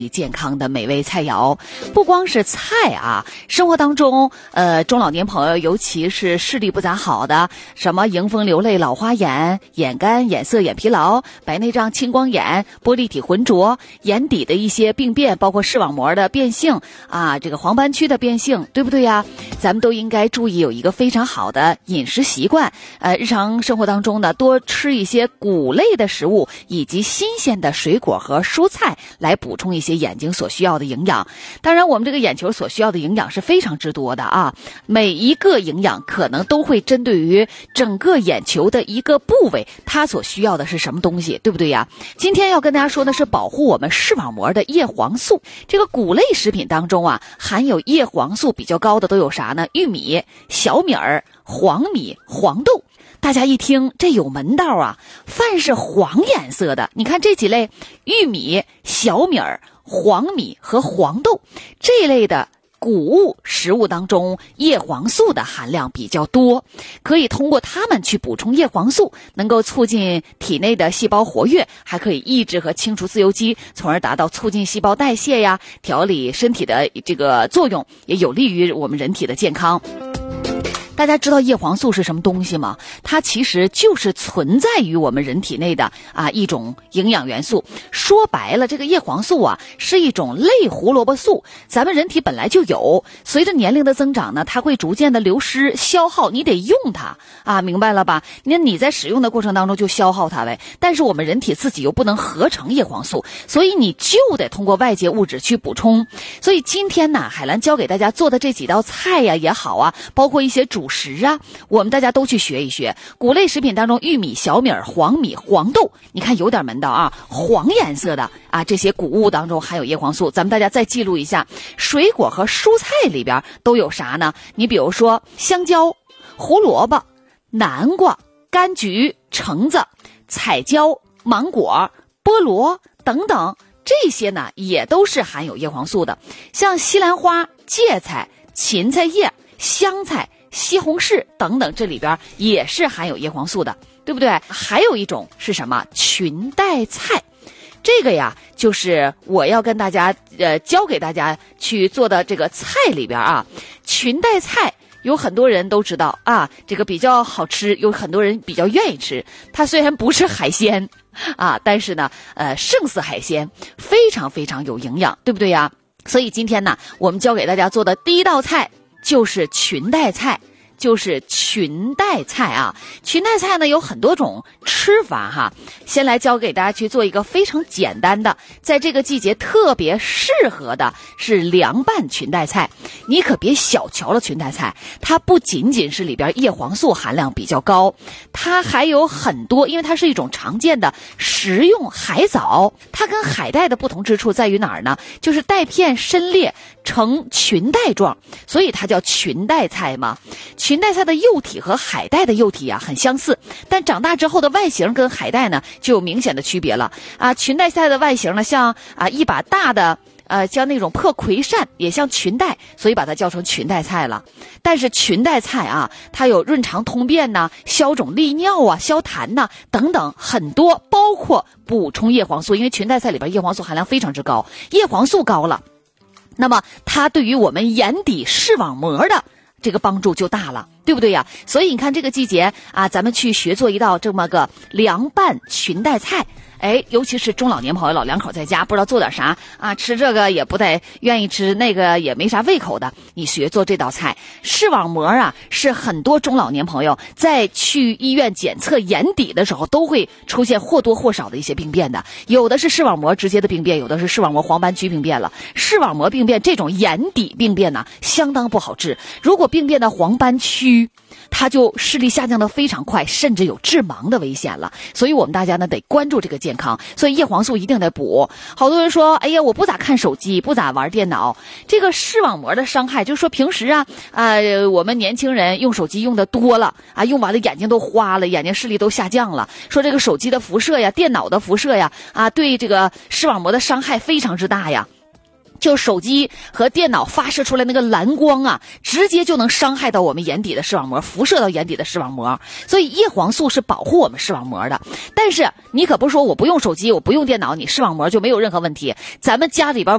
健康的美味菜肴。不光是菜啊，生活当中中老年朋友尤其是视力不咋好的，什么迎风流泪老花眼、眼干眼涩眼疲劳、白内障青光眼、玻璃体浑浊、眼底的一些病变，包括视网膜的变性啊，这个黄斑区的变性，对不对呀？咱们都应该注意有一个非常好的饮食习惯，日常生活当中呢，多吃一些谷类的食物以及新鲜的水果和蔬菜，来补充一些眼睛所需要的营养。当然我们这个眼球所需要的营养是非常之多的啊，每一个营养可能都会针对于整个眼球的一个部位，它所需要的是什么东西，对不对呀？今天要跟大家说的是保护我们视网膜的叶黄素。这个谷类食品当中啊，含有叶黄素比较高的都有啥呢？玉米、小米儿、黄米、黄豆。大家一听这有门道啊，凡是黄颜色的，你看这几类玉米、小米儿、黄米和黄豆这类的谷物食物当中，叶黄素的含量比较多，可以通过它们去补充叶黄素，能够促进体内的细胞活跃，还可以抑制和清除自由基，从而达到促进细胞代谢呀，调理身体的这个作用，也有利于我们人体的健康。大家知道叶黄素是什么东西吗？它其实就是存在于我们人体内的一种营养元素。说白了，这个叶黄素啊是一种类胡萝卜素，咱们人体本来就有，随着年龄的增长呢，它会逐渐的流失消耗，你得用它啊，明白了吧？你在使用的过程当中就消耗它呗，但是我们人体自己又不能合成叶黄素，所以你就得通过外界物质去补充。所以今天呢，海兰教给大家做的这几道菜呀也好啊，包括一些主食啊，我们大家都去学一学。谷类食品当中，玉米、小米、黄米、黄豆，你看有点门道啊，黄颜色的啊，这些谷物当中含有叶黄素。咱们大家再记录一下，水果和蔬菜里边都有啥呢？你比如说香蕉、胡萝卜、南瓜、柑橘、橙子、彩椒、芒果、菠萝等等，这些呢也都是含有叶黄素的。像西兰花、芥菜、芹菜叶、香菜、西红柿等等，这里边也是含有叶黄素的，对不对？还有一种是什么？裙带菜。这个呀，就是我要跟大家教给大家去做的这个菜里边啊，裙带菜有很多人都知道啊，这个比较好吃，有很多人比较愿意吃。它虽然不是海鲜啊，但是呢，胜似海鲜，非常非常有营养，对不对呀？所以今天呢，我们教给大家做的第一道菜就是裙带菜。裙带菜呢有很多种吃法哈，先来教给大家去做一个非常简单的，在这个季节特别适合的是凉拌裙带菜。你可别小瞧了裙带菜，它不仅仅是里边叶黄素含量比较高，它还有很多，因为它是一种常见的食用海藻。它跟海带的不同之处在于哪儿呢？就是带片深裂呈裙带状，所以它叫裙带菜嘛。裙带菜的幼体和海带的幼体啊很相似，但长大之后的外形跟海带呢就有明显的区别了啊。裙带菜的外形呢像一把大的像那种破葵扇，也像裙带，所以把它叫成裙带菜了。但是裙带菜啊，它有润肠通便呐、消肿利尿啊、消痰呐等等很多，包括补充叶黄素，因为裙带菜里边叶黄素含量非常之高，叶黄素高了，那么它对于我们眼底视网膜的这个帮助就大了，对不对呀？所以你看这个季节啊，咱们去学做一道这么个凉拌裙带菜。尤其是中老年朋友、老两口在家不知道做点啥啊，吃这个也不太愿意吃，那个也没啥胃口的，你学做这道菜。视网膜啊，是很多中老年朋友在去医院检测眼底的时候都会出现或多或少的一些病变的，有的是视网膜直接的病变，有的是视网膜黄斑区病变了。视网膜病变这种眼底病变呢，相当不好治，如果病变到黄斑区，它就视力下降的非常快，甚至有致盲的危险了。所以我们大家呢得关注这个健康，所以叶黄素一定得补。好多人说，哎呀，我不咋看手机，不咋玩电脑，这个视网膜的伤害，就是说平时我们年轻人用手机用的多了啊，用完了眼睛都花了，眼睛视力都下降了。说这个手机的辐射呀，电脑的辐射呀，对这个视网膜的伤害非常之大呀。 就是手机和电脑发射出来那个蓝光啊，直接就能伤害到我们眼底的视网膜，辐射到眼底的视网膜。所以叶黄素是保护我们视网膜的。但是你可不是说我不用手机，我不用电脑，你视网膜就没有任何问题。咱们家里边